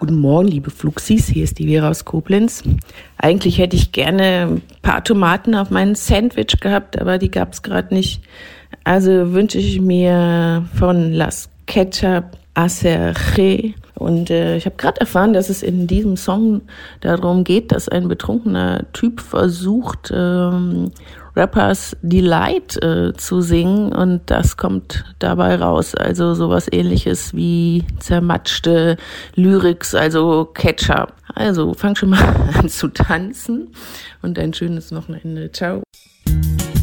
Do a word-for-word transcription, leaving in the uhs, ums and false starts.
Guten Morgen, liebe Fluxis, hier ist die Vera aus Koblenz. Eigentlich hätte ich gerne ein paar Tomaten auf mein Sandwich gehabt, aber die gab es gerade nicht. Also wünsche ich mir von Las Ketchup Acerche. Und äh, ich habe gerade erfahren, dass es in diesem Song darum geht, dass ein betrunkener Typ versucht, ähm, Rappers Delight äh, zu singen, und das kommt dabei raus. Also sowas Ähnliches wie zermatschte Lyrics, also Ketchup. Also fang schon mal an zu tanzen und ein schönes Wochenende. Ciao.